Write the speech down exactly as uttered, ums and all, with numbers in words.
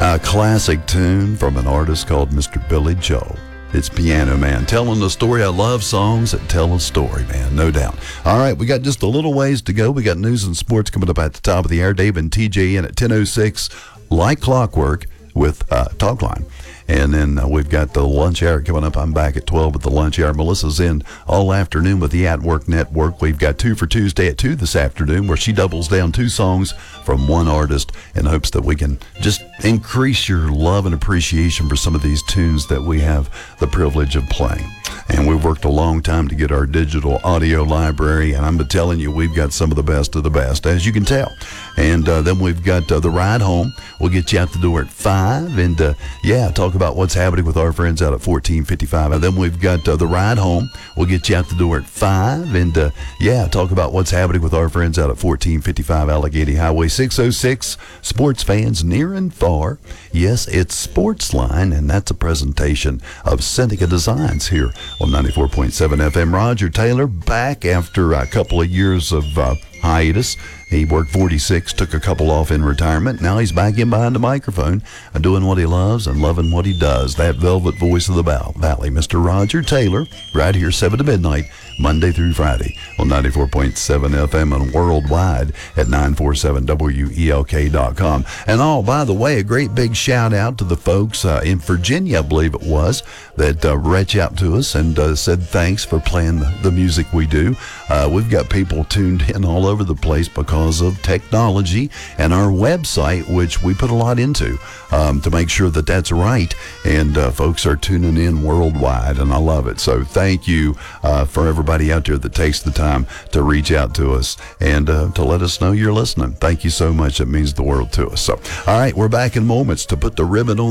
A classic tune from an artist called Mister Billy Joel. It's Piano Man, telling the story. I love songs that tell a story, man, no doubt. All right, we got just a little ways to go. We got news and sports coming up at the top of the hour. Dave and T J in at ten oh six, like clockwork, with uh, Talkline. And then uh, we've got the lunch hour coming up. I'm back at twelve with the lunch hour. Melissa's in all afternoon with the At Work Network. We've got two for Tuesday at two this afternoon, where she doubles down two songs from one artist in hopes that we can just increase your love and appreciation for some of these tunes that we have the privilege of playing. And we've worked a long time to get our digital audio library, and I'm telling you, we've got some of the best of the best, as you can tell. And uh, then we've got uh, the ride home. We'll get you out the door at five, and uh, yeah, talk about what's happening with our friends out at fourteen fifty-five. And then we've got uh, the ride home. We'll get you out the door at five, and uh, yeah, talk about what's happening with our friends out at fourteen fifty-five Allegheny Highway six oh six. Sports fans near and far. Yes, it's Sportsline, and that's a presentation of Seneca Designs here on ninety-four point seven F M. Roger Taylor back after a couple of years of uh, hiatus. He worked forty-six, took a couple off in retirement. Now he's back in behind the microphone, uh, doing what he loves and loving what he does. That velvet voice of the Valley, Mister Roger Taylor, right here, seven to midnight, Monday through Friday on ninety-four point seven F M and worldwide at nine forty-seven W E L K dot com. And oh, by the way, a great big shout out to the folks uh, in Virginia, I believe it was, that uh, reached out to us and uh, said thanks for playing the, the music we do. Uh, we've got people tuned in all over the place because of technology and our website, which we put a lot into um, to make sure that that's right. And uh, folks are tuning in worldwide, and I love it. So thank you uh, for everybody out there that takes the time to reach out to us and uh, to let us know you're listening. Thank you so much. It means the world to us. So, all right, we're back in moments to put the ribbon on